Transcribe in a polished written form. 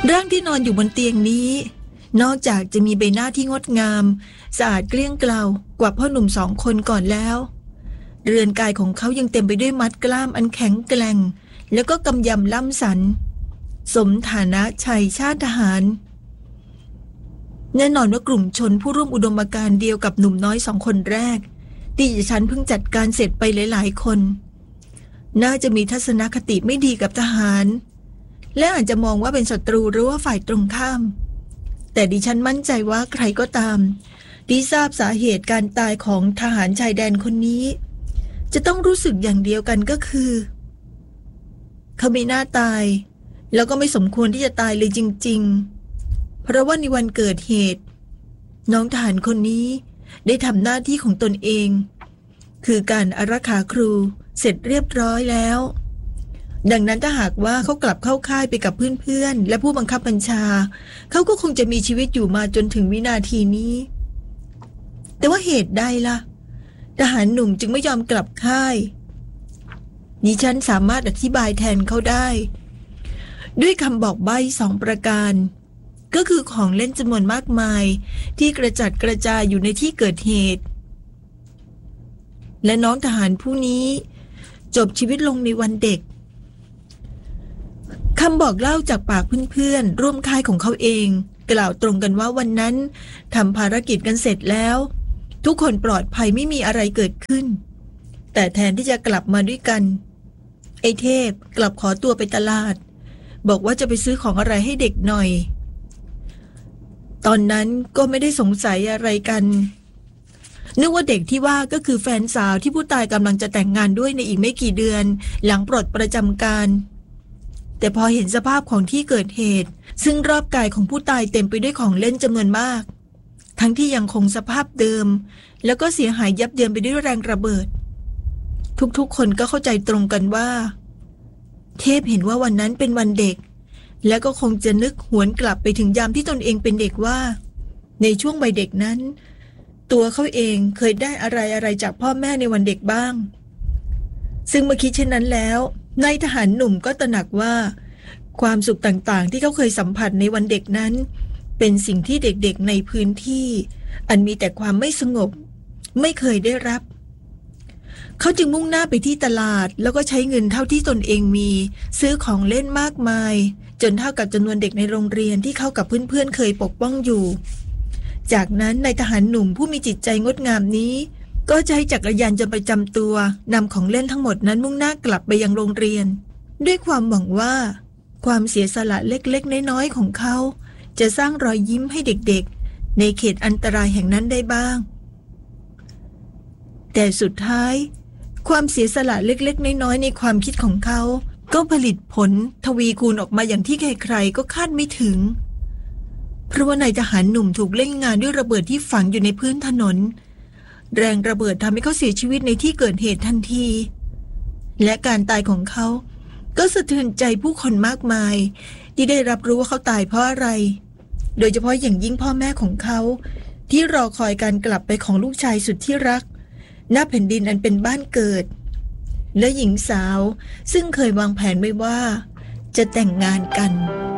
ร่างที่นอนอยู่บนเตียงนี้นอกจากจะมีใบหน้าที่งดงามสะอาดเกลี้ยงเกลากว่าพ่อหนุ่ม2 คนก่อนแล้วเรือนกายของเขายังเต็มไปด้วยมัดกล้ามอันแข็งแกร่งแล้วก็กำยำล่ำสันสมฐานะชัยชาติทหารแน่นอนว่ากลุ่มชนผู้ร่วมอุดมการณ์เดียวกับหนุ่มน้อย2 คนแรกที่ฉันเพิ่งจัดการเสร็จไปหลายๆคนน่าจะมีทัศนคติไม่ดีกับทหารและอาจจะมองว่าเป็นศัตรูหรือว่าฝ่ายตรงข้ามแต่ดิฉันมั่นใจว่าใครก็ตามที่ทราบสาเหตุการตายของทหารชายแดนคนนี้จะต้องรู้สึกอย่างเดียวกันก็คือเขาไม่น่าตายแล้วก็ไม่สมควรที่จะตายเลยจริงๆเพราะว่าในวันเกิดเหตุน้องทหารคนนี้ได้ทำหน้าที่ของตนเองคือการอารักขาครูเสร็จเรียบร้อยแล้วดังนั้นถ้าหากว่าเขากลับเข้าค่ายไปกับเพื่อนๆและผู้บังคับบัญชาเขาก็คงจะมีชีวิตอยู่มาจนถึงวินาทีนี้แต่ว่าเหตุใดล่ะทหารหนุ่มจึงไม่ยอมกลับค่ายดิฉันสามารถอธิบายแทนเขาได้ด้วยคำบอกใบ้2 ประการก็คือของเล่นจำนวนมากมายที่กระจัดกระจายอยู่ในที่เกิดเหตุและน้องทหารผู้นี้จบชีวิตลงในวันเด็กคำบอกเล่าจากปากเพื่อนๆร่วมค่ายของเขาเองกล่าวตรงกันว่าวันนั้นทำภารกิจกันเสร็จแล้วทุกคนปลอดภัยไม่มีอะไรเกิดขึ้นแต่แทนที่จะกลับมาด้วยกันไอ้เทพกลับขอตัวไปตลาดบอกว่าจะไปซื้อของอะไรให้เด็กหน่อยตอนนั้นก็ไม่ได้สงสัยอะไรกันนึกว่าเด็กที่ว่าก็คือแฟนสาวที่ผู้ตายกำลังจะแต่งงานด้วยในอีกไม่กี่เดือนหลังปลดประจำการแต่พอเห็นสภาพของที่เกิดเหตุซึ่งรอบกายของผู้ตายเต็มไปด้วยของเล่นจำนวนมากทั้งที่ยังคงสภาพเดิมแล้วก็เสียหายยับเยินไปด้วยแรงระเบิดทุกๆคนก็เข้าใจตรงกันว่าเทพเห็นว่าวันนั้นเป็นวันเด็กแล้วก็คงจะนึกหวนกลับไปถึงยามที่ตนเองเป็นเด็กว่าในช่วงวัยเด็กนั้นตัวเขาเองเคยได้อะไรจากพ่อแม่ในวันเด็กบ้างซึ่งเมื่อคิดเช่นนั้นแล้วนายทหารหนุ่มก็ตระหนักว่าความสุขต่างๆที่เขาเคยสัมผัสในวันเด็กนั้นเป็นสิ่งที่เด็กๆในพื้นที่อันมีแต่ความไม่สงบไม่เคยได้รับเขาจึงมุ่งหน้าไปที่ตลาดแล้วก็ใช้เงินเท่าที่ตนเองมีซื้อของเล่นมากมายจนเท่ากับจำนวนเด็กในโรงเรียนที่เขากับเพื่อนๆเคยปกป้องอยู่จากนั้นนายทหารหนุ่มผู้มีจิตใจงดงามนี้ก็ใช้จักรยานยนต์ประจำตัวนำของเล่นทั้งหมดนั้นมุ่งหน้ากลับไปยังโรงเรียนด้วยความหวังว่าความเสียสละเล็กๆน้อยๆของเขาจะสร้างรอยยิ้มให้เด็กๆในเขตอันตรายแห่งนั้นได้บ้างแต่สุดท้ายความเสียสละเล็กๆน้อยๆในความคิดของเขาก็ผลิตผลทวีคูณออกมาอย่างที่ใครๆก็คาดไม่ถึงเพราะว่านายทหารหนุ่มถูกเล่นงานด้วยระเบิดที่ฝังอยู่ในพื้นถนนแรงระเบิดทำให้เขาเสียชีวิตในที่เกิดเหตุทันทีและการตายของเขาก็สะเทือนใจผู้คนมากมายที่ได้รับรู้ว่าเขาตายเพราะอะไรโดยเฉพาะอย่างยิ่งพ่อแม่ของเขาที่รอคอยการกลับไปของลูกชายสุดที่รักณแผ่นดินอันเป็นบ้านเกิดและหญิงสาวซึ่งเคยวางแผนไว้ว่าจะแต่งงานกัน